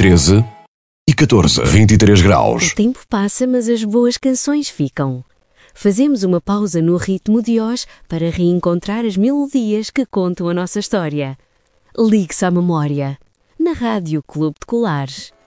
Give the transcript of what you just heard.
13 e 14. 23 graus. O tempo passa, mas as boas canções ficam. Fazemos uma pausa no ritmo de hoje para reencontrar as melodias que contam a nossa história. Ligue-se à memória. Na Rádio Clube de Colares.